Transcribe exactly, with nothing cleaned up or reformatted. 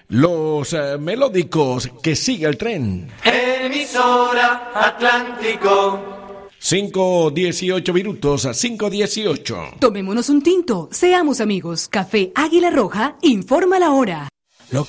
Los eh, melódicos, que sigue el tren. Emisora Atlántico. cinco dieciocho minutos a cinco dieciocho. Tomémonos un tinto, seamos amigos. Café Águila Roja informa la hora.